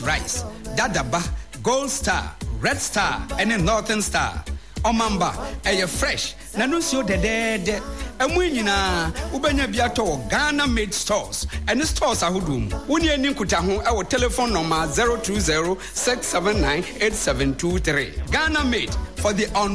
rice, dadaba, gold star, red star, and a northern star. Omamba, a fresh, nanusio de dead. And when you na Ubanya Biato, Ghana made stores, and the stores are Hudum. When you Ninkutahu, our telephone number 020-679-8723. Ghana made for the